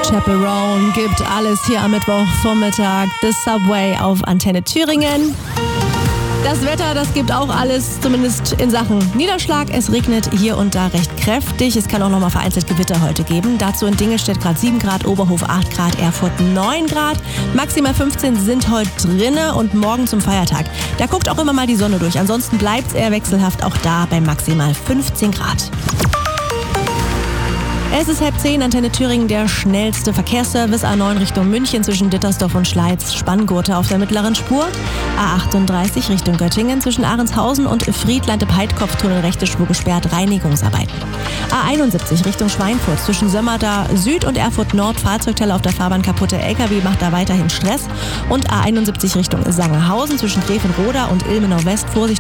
Chaperone gibt alles hier am Mittwochvormittag. The Subway auf Antenne Thüringen. Das Wetter, das gibt auch alles, zumindest in Sachen Niederschlag. Es regnet hier und da recht kräftig. Es kann auch noch mal vereinzelt Gewitter heute geben. Dazu in Dingelstedt gerade 7 Grad, Oberhof 8 Grad, Erfurt 9 Grad. Maximal 15 sind heute drinne und morgen zum Feiertag. Da guckt auch immer mal die Sonne durch. Ansonsten bleibt es eher wechselhaft, auch da bei maximal 15 Grad. Es ist 9:30, Antenne Thüringen, der schnellste Verkehrsservice. A9 Richtung München zwischen Dittersdorf und Schleiz, Spanngurte auf der mittleren Spur. A38 Richtung Göttingen zwischen Ahrenshausen und Friedland im Heidkopftunnel, rechte Spur gesperrt, Reinigungsarbeiten. A71 Richtung Schweinfurt zwischen Sömmerda Süd und Erfurt Nord, Fahrzeugteile auf der Fahrbahn kaputte LKW macht da weiterhin Stress. Und A71 Richtung Sangerhausen zwischen Grevenroda und Ilmenau West, Vorsicht